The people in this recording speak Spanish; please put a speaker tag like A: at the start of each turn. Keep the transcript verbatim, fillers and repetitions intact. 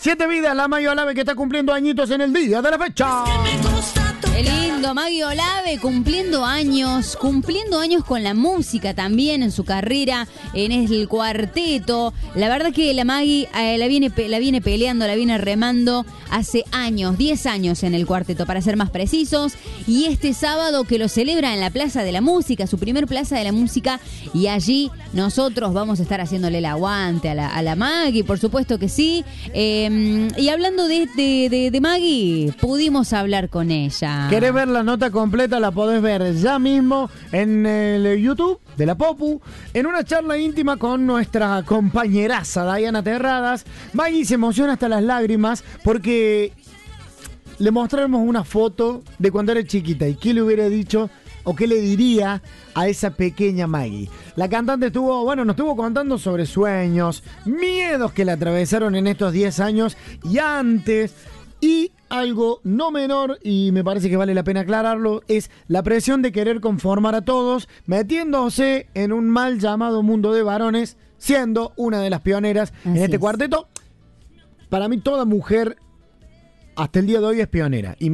A: Siete vidas, la Maggie Olave que está cumpliendo añitos en el día de la fecha.
B: Qué lindo, Maggie Olave cumpliendo años, cumpliendo años con la música también en su carrera, en el cuarteto. La verdad que la Maggie eh, la, viene, la viene peleando, la viene remando hace años, diez años en el cuarteto, para ser más precisos. Y este sábado que lo celebra en la Plaza de la Música, su primer Plaza de la Música, y allí nosotros vamos a estar haciéndole el aguante a la, a la Maggie, por supuesto que sí. Eh, y hablando de, de, de, de Maggie, pudimos hablar con ella.
A: ¿Querés ver la nota completa? La podés ver ya mismo en el YouTube de La Popu, en una charla íntima con nuestra compañeraza Diana Terradas. Maggie se emociona hasta las lágrimas porque le mostramos una foto de cuando era chiquita y qué le hubiera dicho o qué le diría a esa pequeña Maggie. La cantante estuvo, bueno, nos estuvo contando sobre sueños, miedos que le atravesaron en estos diez años y antes. Y algo no menor, y me parece que vale la pena aclararlo, es la presión de querer conformar a todos, metiéndose en un mal llamado mundo de varones, siendo una de las pioneras Así en este es. cuarteto. Para mí toda mujer hasta el día de hoy es pionera. Y